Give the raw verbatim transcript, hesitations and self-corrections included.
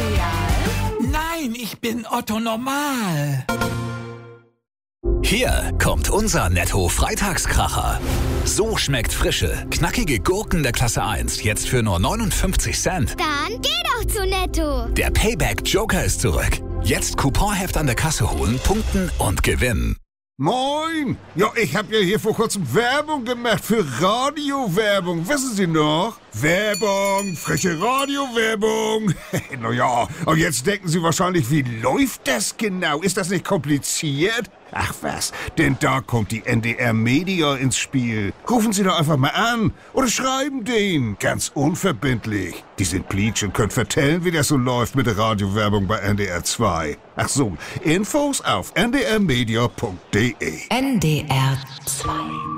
Real? Nein, ich bin Otto Normal. Hier kommt unser Netto-Freitagskracher. So schmeckt frische, knackige Gurken der Klasse eins jetzt für nur neunundfünfzig Cent. Dann geh doch zu Netto. Der Payback-Joker ist zurück. Jetzt Couponheft an der Kasse holen, punkten und gewinnen. Moin! Ja, ich habe ja hier vor kurzem Werbung gemacht für Radiowerbung. Wissen Sie noch? Werbung, frische Radiowerbung. Naja, und jetzt denken Sie wahrscheinlich, wie läuft das genau? Ist das nicht kompliziert? Ach was, denn da kommt die N D R Media ins Spiel. Rufen Sie doch einfach mal an oder schreiben denen, ganz unverbindlich. Die sind pleatsch und können vertellen, wie das so läuft mit der Radiowerbung bei N D R zwei. Ach so, Infos auf n d r media punkt d e. N D R zwei.